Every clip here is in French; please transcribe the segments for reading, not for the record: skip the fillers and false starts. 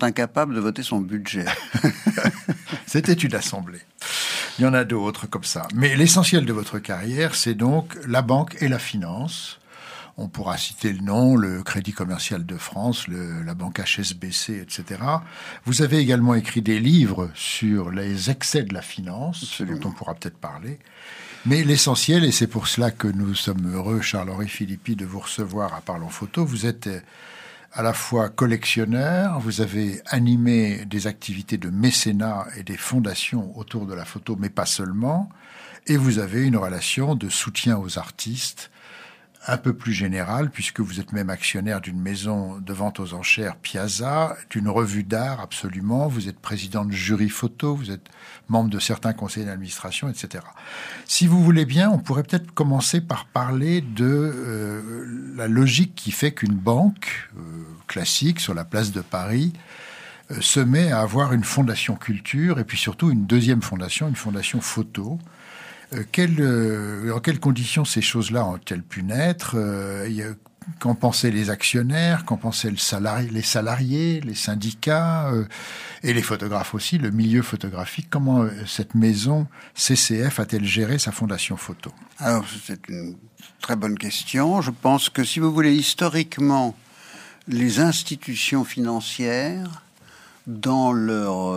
incapables de voter son budget. C'était une assemblée. Il y en a d'autres comme ça. Mais l'essentiel de votre carrière, c'est donc la banque et la finance. On pourra citer le nom, le Crédit Commercial de France, la banque HSBC, etc. Vous avez également écrit des livres sur les excès de la finance, Absolument. dont on pourra peut-être parler. Mais l'essentiel, et c'est pour cela que nous sommes heureux, Charles-Henri Philippi, de vous recevoir à Parlons Photo, vous êtes à la fois collectionneur, vous avez animé des activités de mécénat et des fondations autour de la photo, mais pas seulement, et vous avez une relation de soutien aux artistes un peu plus générale, puisque vous êtes même actionnaire d'une maison de vente aux enchères Piazza, d'une revue d'art absolument, vous êtes président de jury photo, vous êtes membre de certains conseils d'administration, etc. Si vous voulez bien, on pourrait peut-être commencer par parler de la logique qui fait qu'une banque classique sur la place de Paris se met à avoir une fondation culture et puis surtout une deuxième fondation, une fondation photo. En quelles conditions ces choses-là ont-elles pu naître? Qu'en pensaient les actionnaires? Qu'en pensaient les salariés, les syndicats et les photographes aussi, le milieu photographique? Comment cette maison CCF a-t-elle géré sa fondation photo? Alors, c'est une très bonne question. Je pense que, si vous voulez, historiquement, les institutions financières, dans leurs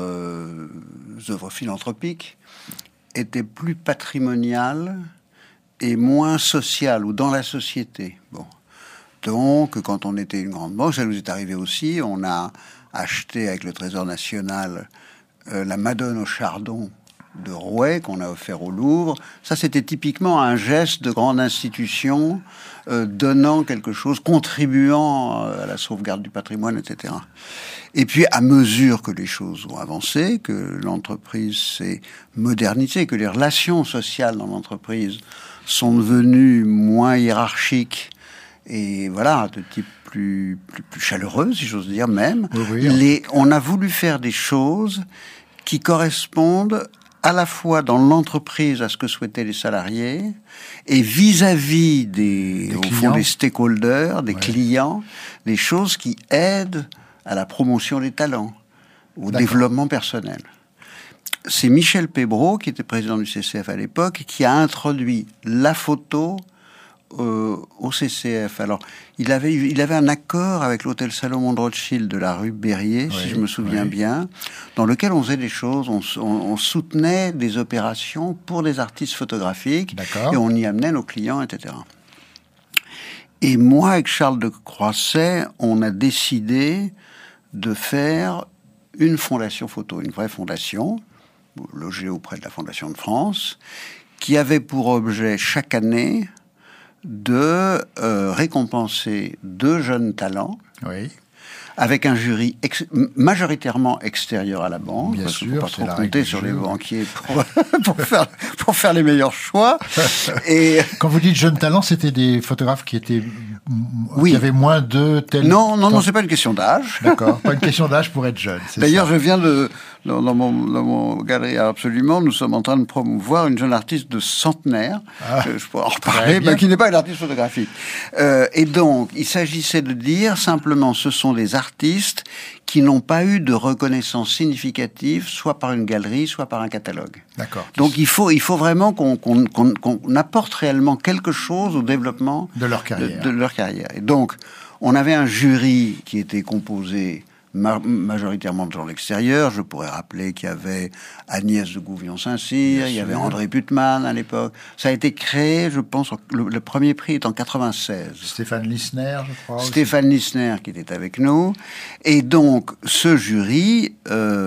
œuvres philanthropiques, était plus patrimonial et moins social ou dans la société. Bon. Donc, quand on était une grande banque, ça nous est arrivé aussi, on a acheté avec le Trésor National la Madone au Chardon de Rouet qu'on a offert au Louvre. Ça, c'était typiquement un geste de grande institution donnant quelque chose, contribuant à la sauvegarde du patrimoine, etc. Et puis, à mesure que les choses ont avancé, que l'entreprise s'est modernisée, que les relations sociales dans l'entreprise sont devenues moins hiérarchiques et voilà, de type plus chaleureux, si j'ose dire même, Oui. On a voulu faire des choses qui correspondent à la fois dans l'entreprise à ce que souhaitaient les salariés et vis-à-vis des stakeholders, des clients, des choses qui aident à la promotion des talents, au développement personnel. C'est Michel Pébreau, qui était président du CCF à l'époque, qui a introduit la photo au CCF. Alors, il avait un accord avec l'hôtel Salomon de Rothschild de la rue Berryer, si je me souviens bien, dans lequel on faisait des choses, on soutenait des opérations pour des artistes photographiques, et on y amenait nos clients, etc. Et moi, avec Charles de Croisset, on a décidé de faire une fondation photo, une vraie fondation, logée auprès de la Fondation de France, qui avait pour objet chaque année de récompenser 2 jeunes talents, avec un jury majoritairement extérieur à la banque. Bien sûr, pas trop compter sur les banquiers pour faire les meilleurs choix. Et quand vous dites jeunes talents, c'était des photographes qui étaient qui avaient moins de tel. Non, c'est pas une question d'âge. D'accord, pas une question d'âge pour être jeune. D'ailleurs, je viens dans mon galerie absolument, nous sommes en train de promouvoir une jeune artiste de centenaire, je pourrais en reparler, mais qui n'est pas une artiste photographique. Et donc, il s'agissait de dire simplement, ce sont des artistes qui n'ont pas eu de reconnaissance significative, soit par une galerie, soit par un catalogue. D'accord. Donc, il faut vraiment qu'on apporte réellement quelque chose au développement de leur carrière. De leur carrière. Et donc, on avait un jury qui était composé majoritairement de gens de l'extérieur. Je pourrais rappeler qu'il y avait Agnès de Gouvion-Saint-Cyr, il y avait André Putman à l'époque. Ça a été créé, je pense, le premier prix est en 96. Stéphane Lissner, je crois. Stéphane Lissner qui était avec nous. Et donc, ce jury,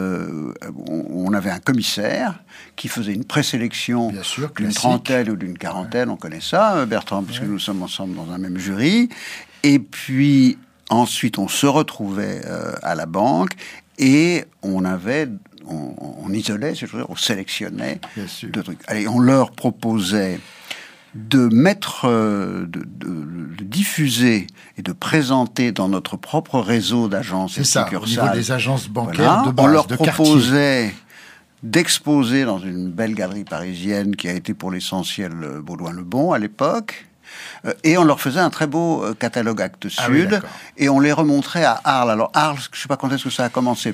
on avait un commissaire qui faisait une présélection d'une trentaine ou d'une quarantaine, on connaît ça, Bertrand, puisque nous sommes ensemble dans un même jury. Et puis, ensuite, on se retrouvait à la banque et on isolait, on sélectionnait 2 trucs. Allez, on leur proposait de mettre, de diffuser et de présenter dans notre propre réseau d'agences et succursales. Au niveau des agences bancaires de base, on leur de proposait quartier. D'exposer dans une belle galerie parisienne qui a été pour l'essentiel Baudouin-le-Bon à l'époque. Et on leur faisait un très beau catalogue Actes Sud, et on les remontrait à Arles. Alors Arles, je ne sais pas quand est-ce que ça a commencé,